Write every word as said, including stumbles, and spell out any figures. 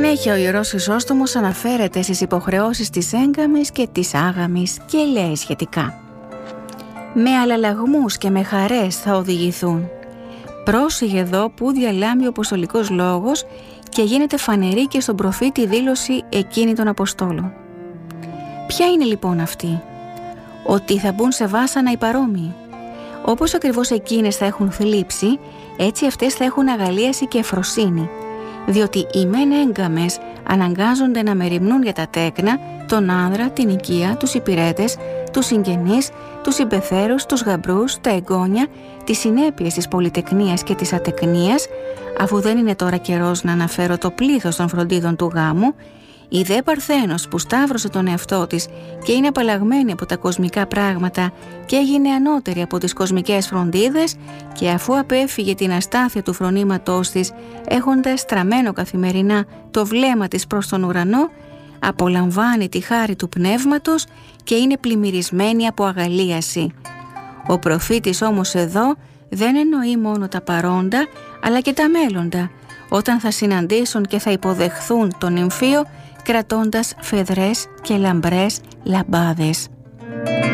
συνέχεια ο Ιερός Χρυσόστομος αναφέρεται στις υποχρεώσεις της έγκαμης και της άγαμης και λέει σχετικά: «Με αλλαλαγμούς και με χαρές θα οδηγηθούν». Πρόσεχε εδώ που διαλάμει ο Αποστολικός Λόγος και γίνεται φανερή και στον προφήτη δήλωση εκείνη των Αποστόλων. Ποια είναι λοιπόν αυτή? Ότι θα μπουν σε βάσανα οι παρόμοιοι. Όπως ακριβώς εκείνες θα έχουν θλίψει, έτσι αυτές θα έχουν αγαλίαση και ευφροσύνη, διότι οι μεν έγκαμες αναγκάζονται να μεριμνούν για τα τέκνα, τον άνδρα, την οικία, τους υπηρέτες, τους συγγενείς, τους συμπεθέρους, τους γαμπρούς, τα εγγόνια, τις συνέπειες της πολυτεκνίας και της ατεκνίας, αφού δεν είναι τώρα καιρός να αναφέρω το πλήθος των φροντίδων του γάμου. Η δε Παρθένος που σταύρωσε τον εαυτό της και είναι απαλλαγμένη από τα κοσμικά πράγματα και έγινε ανώτερη από τις κοσμικές φροντίδες, και αφού απέφυγε την αστάθεια του φρονήματός της έχοντας στραμμένο καθημερινά το βλέμμα της προς τον ουρανό, απολαμβάνει τη χάρη του πνεύματος και είναι πλημμυρισμένη από αγαλίαση. Ο προφήτης όμως εδώ δεν εννοεί μόνο τα παρόντα αλλά και τα μέλλοντα, όταν θα συναντήσουν και θα υποδεχθούν τον νυμφίο κρατώντας φεδρές και λαμπρές λαμπάδες.